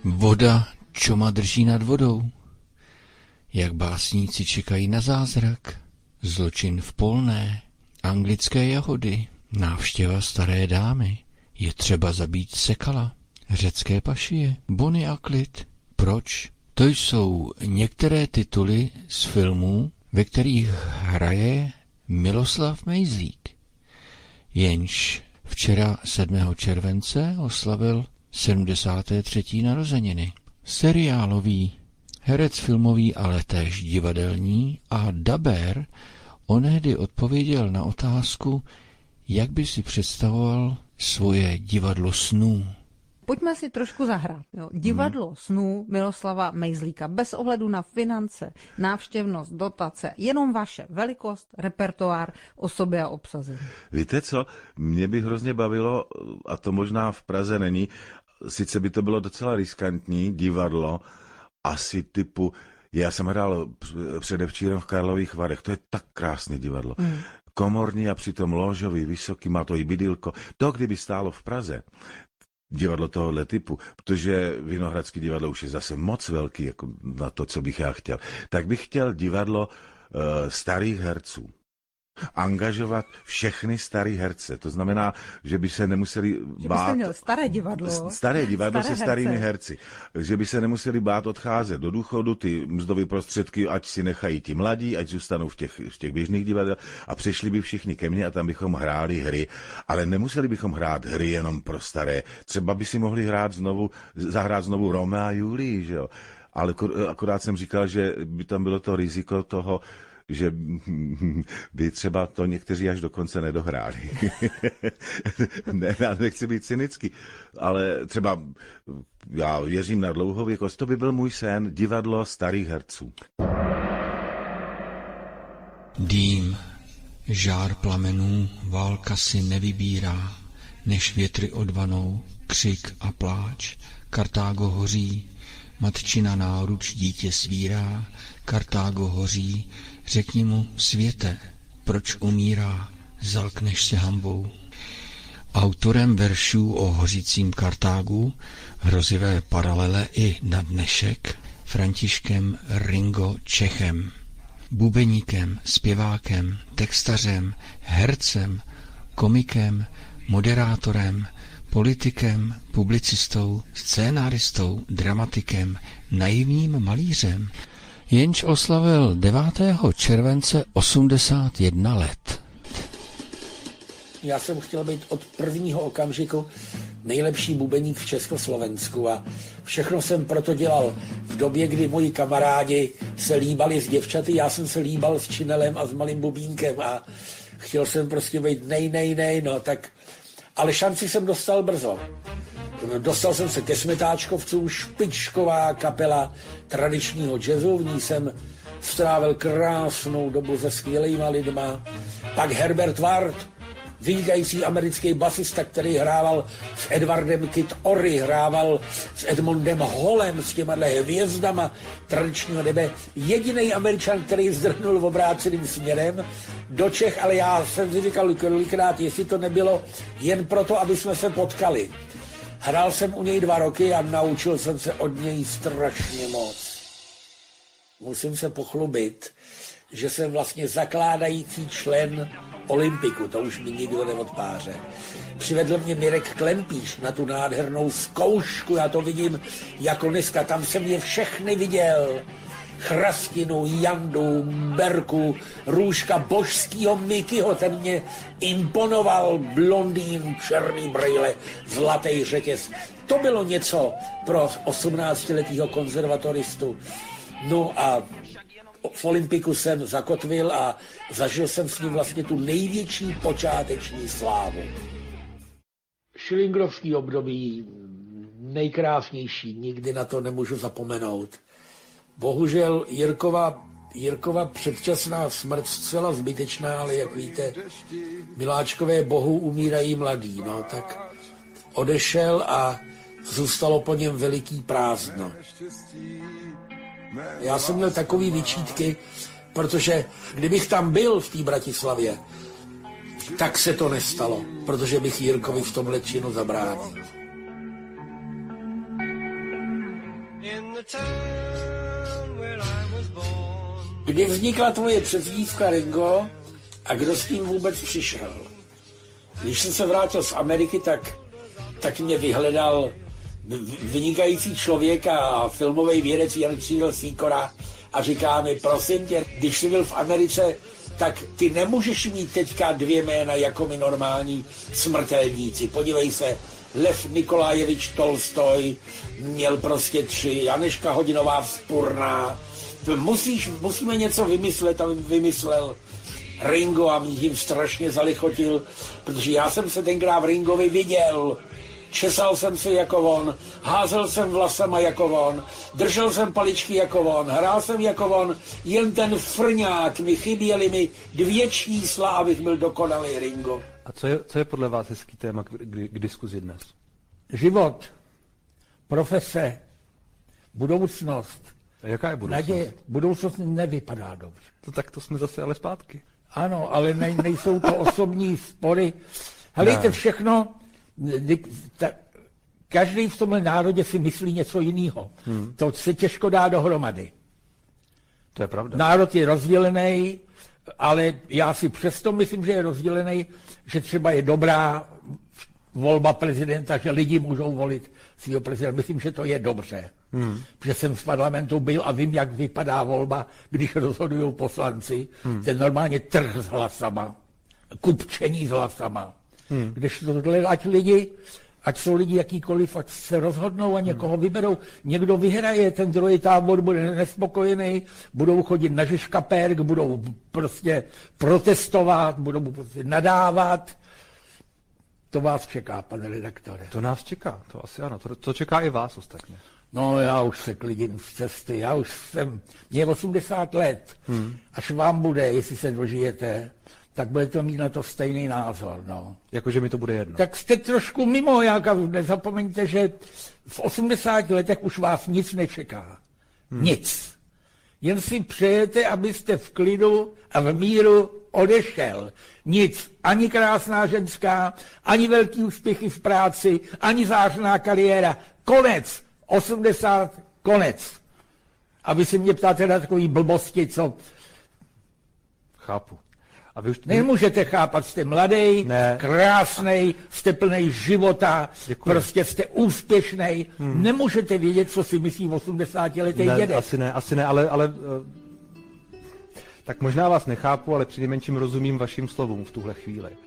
Voda čoma drží nad vodou. Jak básníci čekají na zázrak. Zločin v Polné, anglické jahody, návštěva staré dámy, je třeba zabít Sekala, řecké pašie, Bonnie a Clyde. Proč? To jsou některé tituly z filmů, ve kterých hraje Miloslav Mejzlík. Jenž včera 7. července oslavil 73. narozeniny. Seriálový herec filmový, ale též divadelní a dabér onehdy odpověděl na otázku, jak by si představoval svoje divadlo snů. Pojďme si trošku zahrát. Jo. Divadlo snů Miloslava Mejzlíka, bez ohledu na finance, návštěvnost, dotace, jenom vaše velikost, repertoár, osoby a obsazení. Víte co, mě by hrozně bavilo, a to možná v Praze není, sice by to bylo docela riskantní divadlo, asi typu, já jsem hrál předevčírem v Karlových Varech, to je tak krásné divadlo. Komorní a přitom lóžový, vysoký, má to i bydylko. To, kdyby stálo v Praze, divadlo tohohle typu, protože Vinohradský divadlo už je zase moc velký jako na to, co bych já chtěl, tak bych chtěl divadlo starých herců. Angažovat všechny starý herce. To znamená, že by se nemuseli bát... Měl staré divadlo. Staré divadlo se starými herci. Že by se nemuseli bát odcházet do důchodu, ty mzdové prostředky, ať si nechají ti mladí, ať zůstanou v těch běžných divadlech a přišli by všichni ke mně a tam bychom hráli hry. Ale nemuseli bychom hrát hry jenom pro staré. Třeba by si mohli zahrát znovu Romea a Julii, že jo. Ale akorát jsem říkal, že by tam bylo to riziko toho, že by třeba to někteří až dokonce nedohráli. Ne, já nechci být cynický, ale třeba já věřím na dlouhověkost, to by byl můj sen, divadlo starých herců. Dým, žár plamenů, válka si nevybírá, než větry odvanou, křik a pláč. Kartágo hoří, matčina náruč dítě svírá, Kartágo hoří, řekni mu, světe, proč umírá, zalkneš se hanbou. Autorem veršů o hořícím Kartágu, hrozivé paralele i na dnešek, Františkem Ringo Čechem. Bubeníkem, zpěvákem, textařem, hercem, komikem, moderátorem, politikem, publicistou, scénáristou, dramatikem, naivním malířem, jenž oslavil 9. července 81 let. Já jsem chtěl být od prvního okamžiku nejlepší bubeník v Československu a všechno jsem proto dělal. V době, kdy moji kamarádi se líbali s děvčaty, já jsem se líbal s činelem a s malým bubínkem a chtěl jsem prostě být no tak, ale šanci jsem dostal brzo. Dostal jsem se ke Smetáčkovcům, špičková kapela tradičního jazzu, v ní jsem strávil krásnou dobu se skvělýma lidma. Pak Herbert Ward, vynikající americký basista, který hrával s Edwardem Kid Ory, hrával s Edmondem Hallem, s těmahle hvězdama tradičního nebe. Jediný Američan, který zdrhnul v obráceným směrem do Čech, ale já jsem si říkal kolikrát, jestli to nebylo jen proto, aby jsme se potkali. Hrál jsem u něj 2 roky a naučil jsem se od něj strašně moc. Musím se pochlubit, že jsem vlastně zakládající člen Olympiku, to už mi nikdo neodpáře. Přivedl mě Mirek Klempíš na tu nádhernou zkoušku, já to vidím jako dneska, tam jsem je všechny viděl. Chrastinu, Jandu, Berku, Růžka, božskýho Mikyho, ten mě imponoval, blondýn, černý brejle, zlatý řetěz. To bylo něco pro 18letého konzervatoristu. No a v Olympiku jsem zakotvil a zažil jsem s ním vlastně tu největší počáteční slávu. Schillingrovský období, nejkrásnější, nikdy na to nemůžu zapomenout. Bohužel Jirkova předčasná smrt zcela zbytečná, ale jak víte, miláčkové bohu umírají mladí, no tak odešel a zůstalo po něm veliký prázdno. Já jsem měl takový vyčítky, protože kdybych tam byl v té Bratislavě, tak se to nestalo, protože bych Jirkovi v tomhle činu zabránil. Kdy vznikla tvoje přezdívka Ringo a kdo s tím vůbec přišel? Když jsem se vrátil z Ameriky, tak mě vyhledal vynikající člověk a filmový vědec Jan Křídel Sýkora a říká mi, prosím tě, když jsi byl v Americe, tak ty nemůžeš mít teďka 2 jména jako my normální smrtelníci. Podívej se, Lev Nikolajevič Tolstoj měl prostě 3, Janeška Hodinová Vzpurná. Musíme něco vymyslet, a vymyslel Ringo a mě tím strašně zalichotil, protože já jsem se tenkrát v Ringovi viděl. Česal jsem se jako on, házel jsem vlasama jako on, držel jsem paličky jako on, hrál jsem jako on, jen ten frňák, chyběly mi 2 čísla, abych byl dokonalý Ringo. A co je podle vás hezký téma k diskuzi dnes? Život, profese, budoucnost. A jaká je budoucnost? Naděje. Budoucnost nevypadá dobře. Tak to jsme zase ale zpátky. Ano, ale nejsou to osobní spory. Helejte, všechno, každý v tomhle národě si myslí něco jiného. To se těžko dá dohromady. To je pravda. Národ je rozdělený, ale já si přesto myslím, že je rozdělený, že třeba je dobrá volba prezidenta, že lidi můžou volit svého prezidenta. Myslím, že to je dobře. Protože jsem v parlamentu byl a vím, jak vypadá volba, když rozhodují poslanci. Ten normálně trh s hlasama, kupčení s hlasama. Když tohle, ať jsou lidi jakýkoliv, ať se rozhodnou a někoho vyberou. Někdo vyhraje, ten druhý tábor bude nespokojený, budou chodit na Žižkapérk, budou prostě protestovat, budou prostě nadávat. To vás čeká, pane redaktore. To nás čeká, to asi ano. To čeká i vás ostatně. No, já už se klidím z cesty, mě je 80 let. Až vám bude, jestli se dožijete, tak budete mít na to stejný názor, no. Jakože mi to bude jedno. Tak jste trošku mimo, nezapomeňte, že v 80 letech už vás nic nečeká. Nic. Jen si přejete, abyste v klidu a v míru odešel. Nic. Ani krásná ženská, ani velký úspěchy v práci, ani zářná kariéra. Konec. 80, konec. A vy si mě ptáte na takový blbosti, co... Chápu. A vy už... Nemůžete chápat, jste mladý, krásnej, jste plnej života, Děkuji. Prostě jste úspěšnej. Nemůžete vědět, co si myslí 80letý dědek. Asi ne, ale tak možná vás nechápu, ale přinejmenším rozumím vašim slovům v tuhle chvíli.